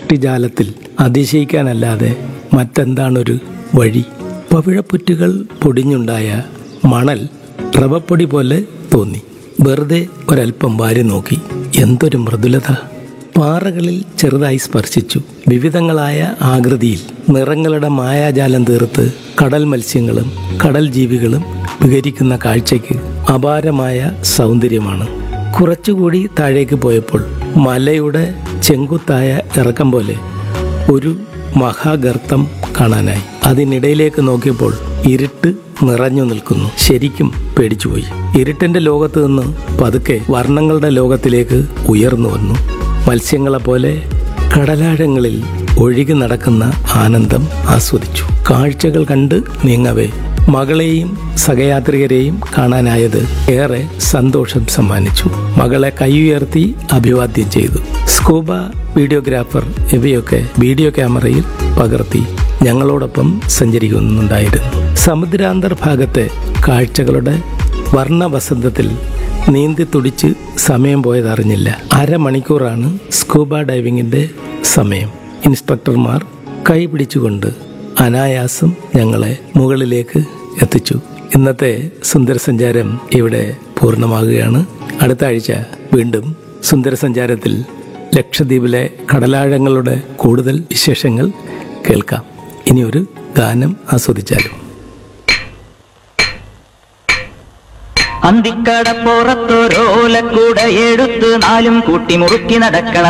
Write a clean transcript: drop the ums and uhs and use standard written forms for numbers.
സൃഷ്ടിജാലത്തിൽ അതിശയിക്കാനല്ലാതെ മറ്റെന്താണൊരു വഴി? പവിഴപ്പുറ്റുകൾ പൊടിഞ്ഞുണ്ടായ മണൽ റവപ്പൊടി പോലെ തോന്നി. വെറുതെ ഒരൽപ്പം വാരി നോക്കി. എന്തൊരു മൃദുലത! പാറകളിൽ ചെറുതായി സ്പർശിച്ചു. വിവിധങ്ങളായ ആകൃതിയിൽ നിറങ്ങളുടെ മായാജാലം തീർത്ത് കടൽ മത്സ്യങ്ങളും കടൽ ജീവികളും വിഹരിക്കുന്ന കാഴ്ചയ്ക്ക് അപാരമായ സൗന്ദര്യമാണ്. കുറച്ചുകൂടി താഴേക്ക് പോയപ്പോൾ മലയുടെ ചെങ്കുത്തായ ഇറക്കം പോലെ ഒരു മഹാഗർത്തം കാണാനായി. അതിനിടയിലേക്ക് നോക്കിയപ്പോൾ ഇരുട്ട് നിറഞ്ഞു നിൽക്കുന്നു. ശരിക്കും പേടിച്ചുപോയി. ഇരുട്ടിന്റെ ലോകത്ത് നിന്ന് പതുക്കെ വർണ്ണങ്ങളുടെ ലോകത്തിലേക്ക് ഉയർന്നു വന്നു. മത്സ്യങ്ങളെപ്പോലെ കടലാഴങ്ങളിൽ ഒഴുകി നടക്കുന്ന ആനന്ദം ആസ്വദിച്ചു. കാഴ്ചകൾ കണ്ട് നീങ്ങവേ മകളെയും സഹയാത്രികരെയും കാണാനായത് ഏറെ സന്തോഷം സമ്മാനിച്ചു. മകളെ കൈയുയർത്തി അഭിവാദ്യം ചെയ്തു. സ്കൂബ വീഡിയോഗ്രാഫർ ഇവയൊക്കെ വീഡിയോ ക്യാമറയിൽ പകർത്തി ഞങ്ങളോടൊപ്പം സഞ്ചരിക്കുന്നുണ്ടായിരുന്നു. സമുദ്രാന്തർഭാഗത്തെ കാഴ്ചകളുടെ വർണ്ണവസന്തത്തിൽ നീന്തി തുടിച്ച് സമയം പോയതറിഞ്ഞില്ല. അരമണിക്കൂറാണ് സ്കൂബ ഡൈവിങ്ങിന്റെ സമയം. ഇൻസ്ട്രക്ടർമാർ കൈപിടിച്ചുകൊണ്ട് അനായാസം ഞങ്ങളെ മുകളിലേക്ക് എത്തിച്ചു. ഇന്നത്തെ സുന്ദരസഞ്ചാരം ഇവിടെ പൂർണ്ണമാകുകയാണ്. അടുത്ത ആഴ്ച വീണ്ടും സുന്ദരസഞ്ചാരത്തിൽ ലക്ഷദ്വീപിലെ കടലാഴങ്ങളുടെ കൂടുതൽ വിശേഷങ്ങൾ കേൾക്കാം. ഇനിയൊരു ഗാനം ആസ്വദിച്ചാലും. അന്തിക്കടപ്പുറത്തൊരോലക്കൂട എടുത്ത് നാലും കൂട്ടി മുറുക്കി നടക്കണം.